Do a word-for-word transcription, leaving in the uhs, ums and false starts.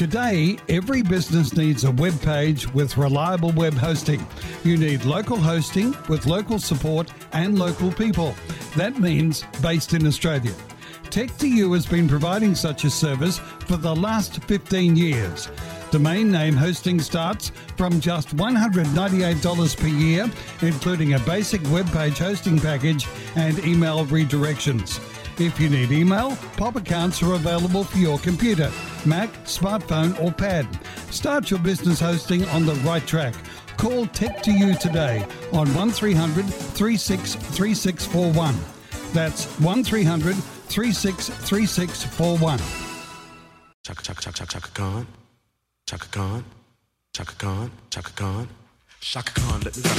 Today, every business needs a web page with reliable web hosting. You need local hosting with local support and local people. That means based in Australia. tech to you has been providing such a service for the last fifteen years. Domain name hosting starts from just one hundred ninety-eight dollars per year, including a basic web page hosting package and email redirections. If you need email, pop accounts are available for your computer, Mac, smartphone or pad. Start your business hosting on the right track. Call tech to you today on one three hundred, three six three six four one. That's one three hundred, three six three six four one. Chaka chaka chaka chaka Khan. Chaka Khan. Chaka Khan. Chaka Khan. Chaka Khan, let me rock